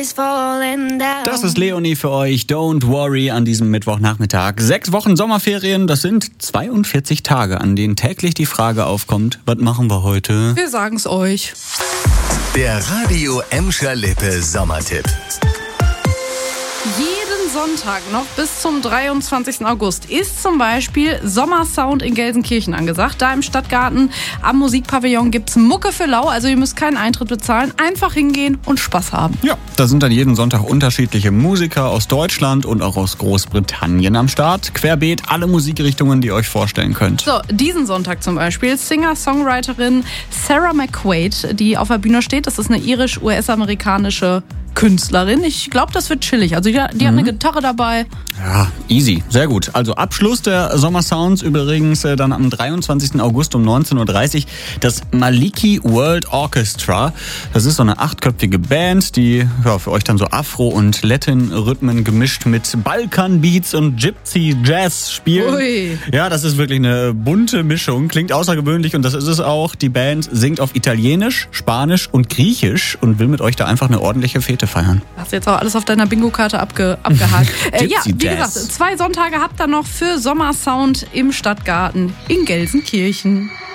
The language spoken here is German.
is falling down. Das ist Leonie für euch. Don't worry an diesem Mittwochnachmittag. 6 Wochen Sommerferien, das sind 42 Tage, an denen täglich die Frage aufkommt, was machen wir heute? Wir sagen's euch. Der Radio Emscher Lippe Sommertipp. Jeden Sonntag noch bis zum 23. August ist zum Beispiel Sommersound in Gelsenkirchen angesagt. Da im Stadtgarten am Musikpavillon gibt's Mucke für lau, also ihr müsst keinen Eintritt bezahlen. Einfach hingehen und Spaß haben. Ja, da sind dann jeden Sonntag unterschiedliche Musiker aus Deutschland und auch aus Großbritannien am Start. Querbeet alle Musikrichtungen, die ihr euch vorstellen könnt. So, diesen Sonntag zum Beispiel Singer-Songwriterin Sarah McQuaid, die auf der Bühne steht. Das ist eine irisch-US-amerikanische Künstlerin. Ich glaube, das wird chillig. Also die hat eine Gitarre dabei. Ja, easy. Sehr gut. Also Abschluss der Sommersounds übrigens dann am 23. August um 19.30 Uhr das Maliki World Orchestra. Das ist so eine 8-köpfige Band, die für euch dann so Afro- und Latin-Rhythmen gemischt mit Balkan-Beats und Gypsy-Jazz spielen. Ui. Ja, das ist wirklich eine bunte Mischung. Klingt außergewöhnlich und das ist es auch. Die Band singt auf Italienisch, Spanisch und Griechisch und will mit euch da einfach eine ordentliche Fete feiern. Hast du jetzt auch alles auf deiner Bingo-Karte abgehakt. Ja, wie gesagt, 2 Sonntage habt ihr noch für Sommersound im Stadtgarten in Gelsenkirchen.